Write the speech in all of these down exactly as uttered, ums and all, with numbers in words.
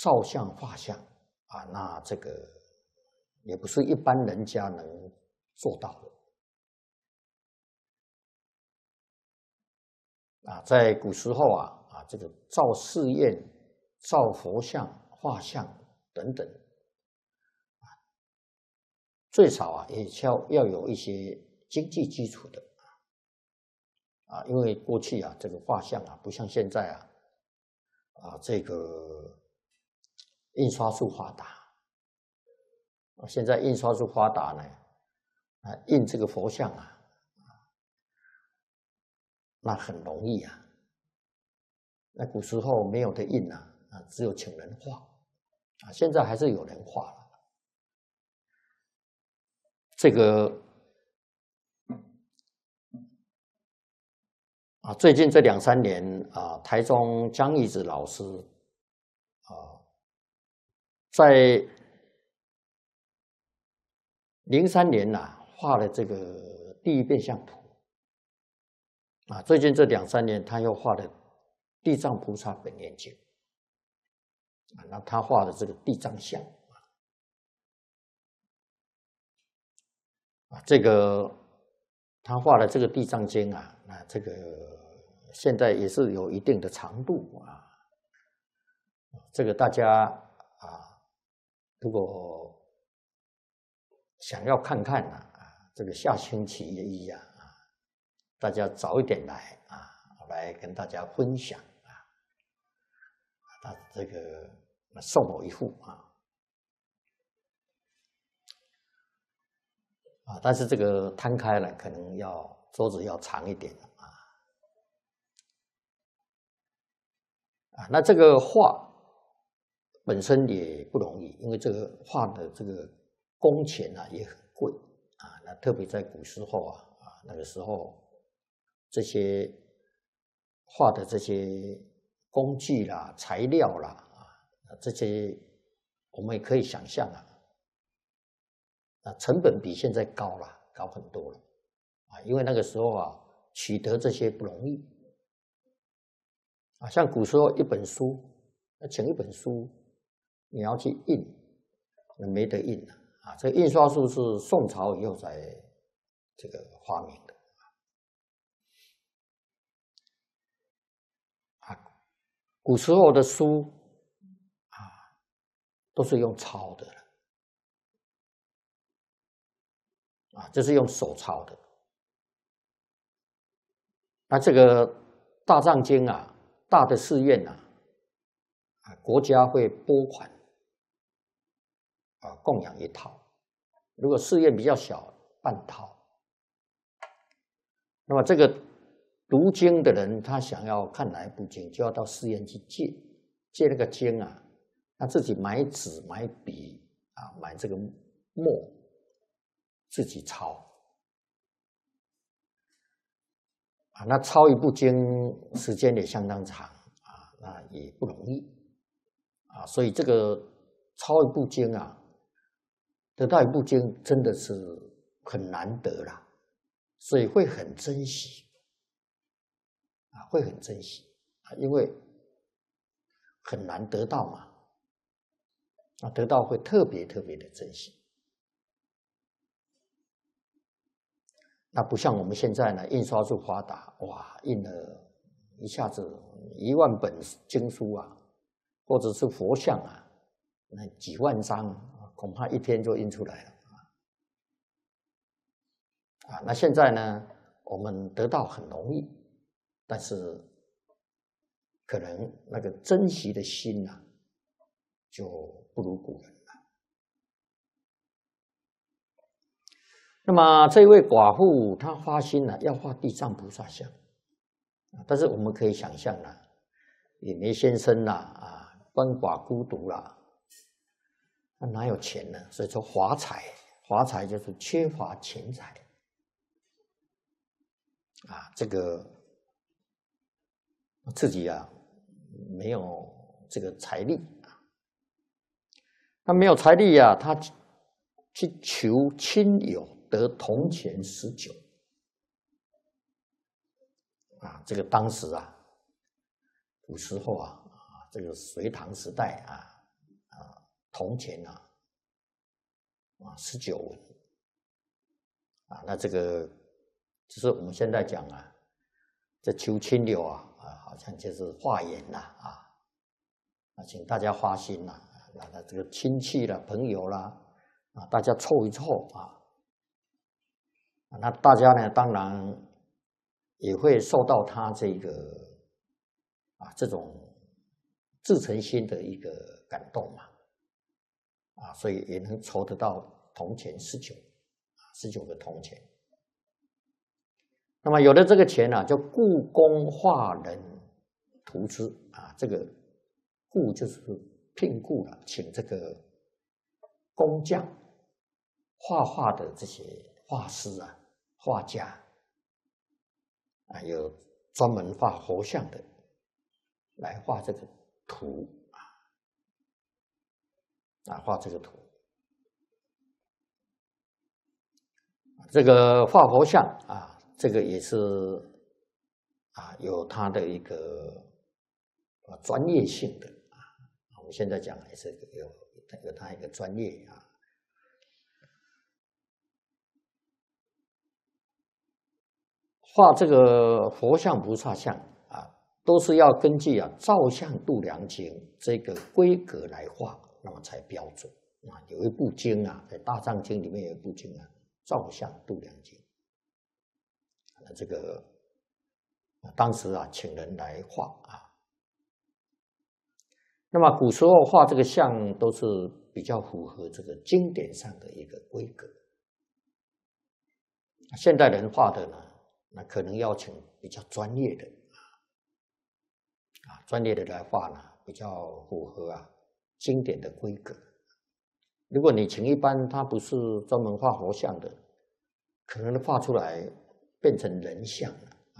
造像画像啊，那这个也不是一般人家能做到的啊。在古时候啊啊，这个造寺院、造佛像、画像等等啊，最少啊也要要有一些经济基础的啊，因为过去啊这个画像啊不像现在啊啊这个印刷术发达。现在印刷术发达呢，啊，印这个佛像啊，那很容易啊。那古时候没有的印啊，啊，只有请人画，啊，现在还是有人画了。这个啊，最近这两三年啊，台中江义子老师啊，在零三年呐、啊，画了这个第一变相图啊，最近这两三年他又画了地藏菩萨本愿经啊，那他画的这个地藏像啊，这个他画的这个地藏经啊，那这个现在也是有一定的长度啊，这个大家啊，如果想要看看啊，这个下星期一啊，大家早一点来啊，来跟大家分享啊，他这个送我一幅啊，啊，但是这个摊开了，可能要桌子要长一点啊，啊，那这个画本身也不容易，因为这个画的这个工钱啊也很贵啊，那特别在古时候啊，啊那个时候这些画的这些工具啦、材料啦啊，这些我们也可以想象啊，啊成本比现在高了，高很多了啊，因为那个时候啊取得这些不容易啊，像古时候一本书，要请一本书，你要去印，没得印了啊。这个印刷术是宋朝以后才这个发明的啊。古时候的书啊，都是用抄的啊，就是用手抄的。那这个大藏经啊，大的寺院啊，啊，国家会拨款啊，供养一套。如果寺院比较小，半套。那么这个读经的人，他想要看哪一部经，就要到寺院去借，借那个经啊，他自己买纸、买笔啊，买这个墨，自己抄啊。那抄一部经时间也相当长啊，那也不容易啊。所以这个抄一部经啊，得到一部经真的是很难得啦，所以会很珍惜啊，会很珍惜啊，因为很难得到嘛，啊，得到会特别特别的珍惜。那不像我们现在呢，印刷术发达，哇，印了一下子一万本经书啊，或者是佛像啊，那几万张，恐怕一天就印出来了啊。那现在呢，我们得到很容易，但是可能那个珍惜的心啊，就不如古人了。那么这位寡妇她发心了，要画地藏菩萨像，但是我们可以想象啦，也没先生啦，啊，鳏寡孤独啦，那哪有钱呢？所以说华财，华财就是缺乏钱财啊，这个自己啊没有这个财力啊，他没有财力啊，他去求亲友得铜钱十九啊，这个当时啊，古时候啊，啊，这个隋唐时代啊， 铜钱啊，啊十九文啊，那这个就是我们现在讲啊，这求清流啊啊，好像就是化缘啦啊啊，请大家花心啦，那那这个亲戚啦、朋友啦啊，大家凑一凑啊，那大家呢，当然也会受到他这个啊这种至诚心的一个感动嘛，啊，所以也能筹得到铜钱十九，啊，十九个铜钱。那么有了这个钱呢、啊，就雇工画人图之啊，这个雇就是聘雇了，请这个工匠、画画的这些画师啊、画家啊，有专门画佛像的，来画这个图啊，啊，画这个图。这个画佛像啊，这个也是啊，有它的一个啊专业性的啊。我们现在讲也是有有它一个专业啊。画这个佛像、菩萨像啊，都是要根据啊《造像度量经》这个规格来画，那么才标准啊。有一部经啊，在《大藏经》里面有一部经啊，《造像度量经》。那这个当时啊，请人来画啊。那么古时候画这个像都是比较符合这个经典上的一个规格。现代人画的呢，那可能要请比较专业的啊，专业的来画呢，比较符合啊经典的规格。如果你请一般他不是专门画佛像的，可能画出来变成人像了啊。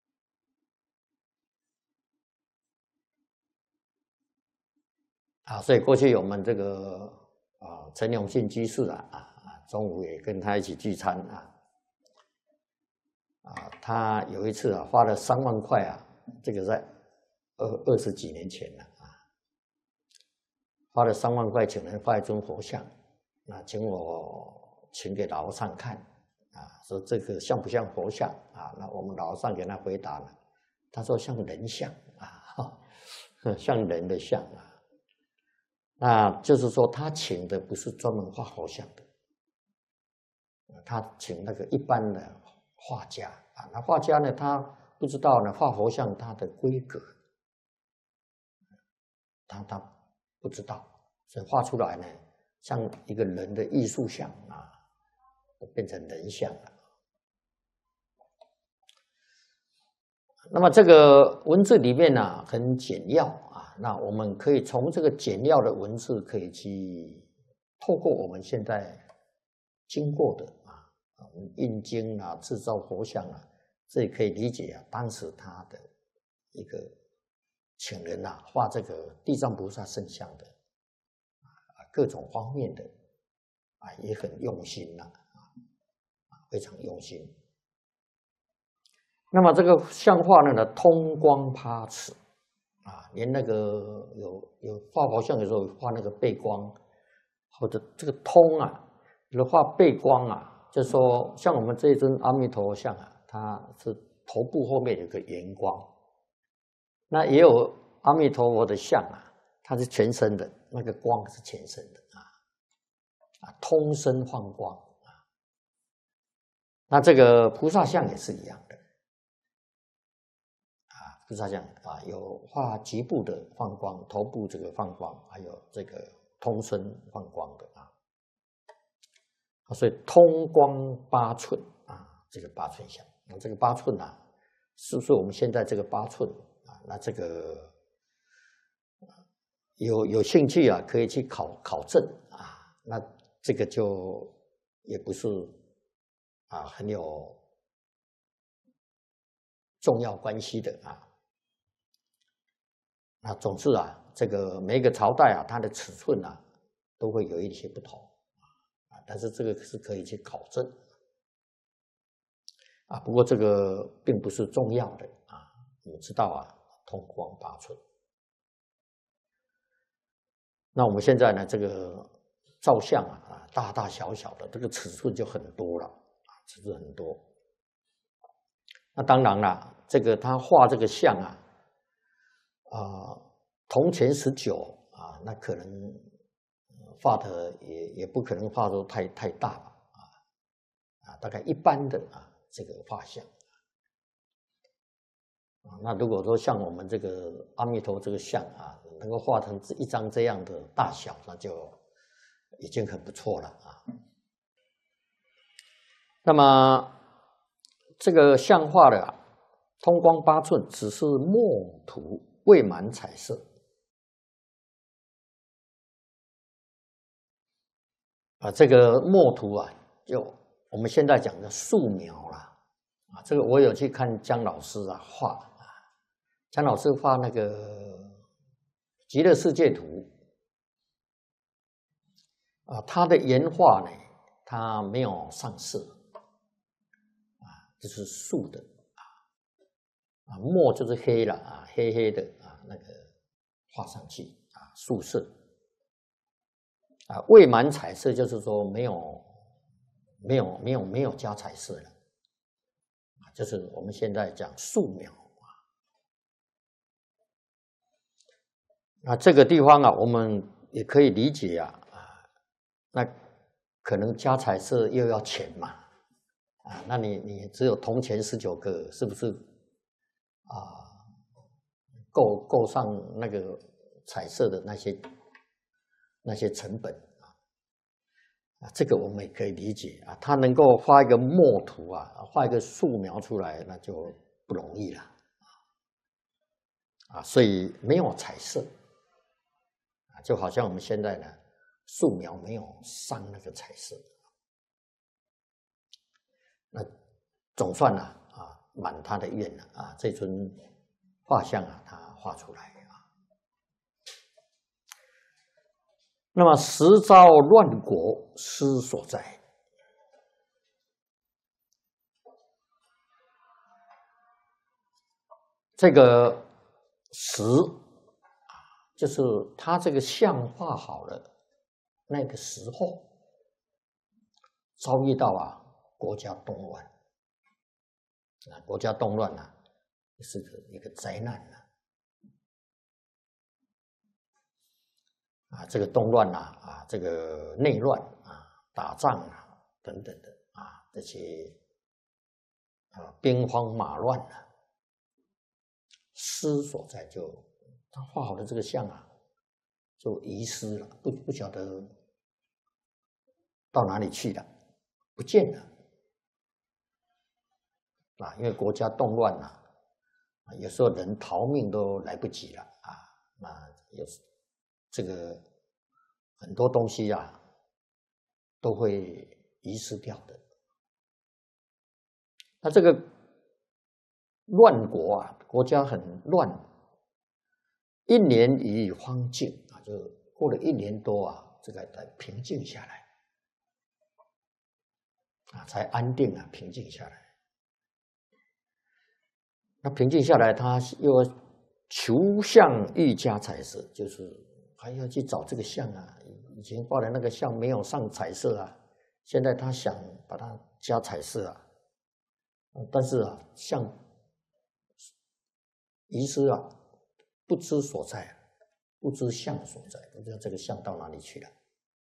啊，所以过去我们这个啊陈永信居士啊啊，中午也跟他一起聚餐啊。啊，他有一次啊，花了三万块啊，这个在二二十几年前了啊，花了三万块请人画一尊佛像，那请我请给老和尚看啊，说这个像不像佛像啊？那我们老和尚给他回答了，他说像人像啊，像人的像啊，那就是说他请的不是专门画佛像的，他请那个一般的画家啊，那画家呢，他不知道呢画佛像它的规格，他他不知道，所以画出来呢，像一个人的艺术像啊，变成人像了。那么这个文字里面呢、啊，很简要啊，那我们可以从这个简要的文字，可以去透过我们现在经过的啊。印经啊，制造佛像啊，这也可以理解啊。当时他的一个请人啊，画这个地藏菩萨圣像的啊，各种方面的啊，也很用心呐啊，非常用心。那么这个像画呢，通光趴尺啊，连那个有有画佛像的时候画那个背光，或者这个通啊，有的画背光啊。就是说，像我们这一尊阿弥陀佛像啊，它是头部后面有个圆光。那也有阿弥陀佛的像啊，它是全身的，那个光是全身的啊，啊，通身放光啊。那这个菩萨像也是一样的啊，菩萨像啊，有画局部的放光，头部这个放光，还有这个通身放光的啊。所以通光八寸啊，这个八寸像，那这个八寸啊，是不是我们现在这个八寸啊？那这个有有兴趣啊，可以去考考证啊。那这个就也不是啊很有重要关系的啊。那总之啊，这个每一个朝代啊，它的尺寸啊，都会有一些不同。但是这个是可以去考证啊，不过这个并不是重要的啊。我们知道啊，通光八寸。 那我们现在呢，这个照相啊，啊，大大小小的，这个尺寸就很多了，啊，尺寸很多。那当然了，这个他画这个像啊，啊，铜钱十九啊，那可能画的也也不可能画得太太大吧，啊啊，大概一般的啊这个画像。啊，那如果说像我们这个阿弥陀这个像啊，能够画成一张这样的大小，那就已经很不错了啊。那么这个像画的啊，通光八寸，只是墨涂，未满彩色。啊，这个墨涂啊，就我们现在讲的素描啦，啊，这个我有去看姜老师啊画啊，姜老师画那个极乐世界图啊，他的原画呢，他没有上色啊，这是素的啊，啊墨就是黑了啊，黑黑的啊，那个画上去啊，素色。啊，未满彩色就是说没有、没有、没有、没有加彩色了，啊，就是我们现在讲素描啊。那这个地方啊，我们也可以理解啊，啊，那可能加彩色又要钱嘛，啊，那你你只有铜钱十九个，是不是啊？够够上那个彩色的那些那些成本。啊，这个我们也可以理解啊，他能够画一个墨图啊，画一个素描出来，那就不容易了啊，所以没有彩色啊，就好像我们现在呢，素描没有上那个彩色，那总算呢啊，满他的愿了啊，这尊画像啊，他画出来啊。那么时遭乱国，失所在。这个时啊，就是他这个像画好了，那个时候遭遇到啊国家动乱啊，国家动乱啊，是一个灾难啊。啊，这个动乱啊，啊，这个内乱啊，打仗啊，等等的啊，这些啊兵荒马乱啊，失所在就他画好的这个像啊，就遗失了，不不晓得到哪里去了，不见了啊，因为国家动乱啊，有时候人逃命都来不及了啊，那有时。这个很多东西啊，都会遗失掉的。那这个乱国啊，国家很乱，一年余荒静啊，就过了一年多啊，这个才平静下来，啊，才安定啊，平静下来。那平静下来，他又要求像欲加彩色，就是。还要去找这个像啊，以前画的那个像没有上彩色啊，现在他想把它加彩色啊，但是啊，像遗失啊，不知所在，不知像所在，不知道这个像到哪里去了，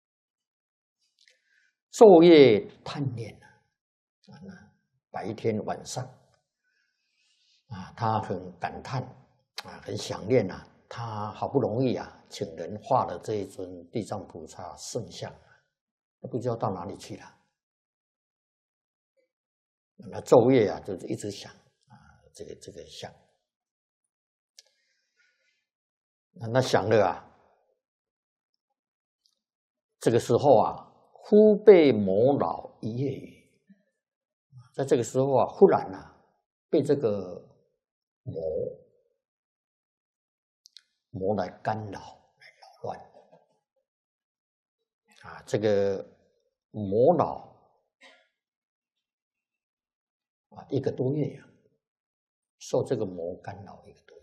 昼夜贪念啊，啊，那白天晚上啊，他很感叹啊，很想念啊。他好不容易啊，请人画了这一尊地藏菩萨圣像，不知道到哪里去了。那昼夜啊，就是一直想啊，这个这个像。那想了啊，这个时候啊，忽被魔扰一夜雨。在这个时候啊，忽然啊，被这个魔。魔来干扰，来扰乱啊！这个魔扰啊，一个多月呀、啊，受这个魔干扰一个多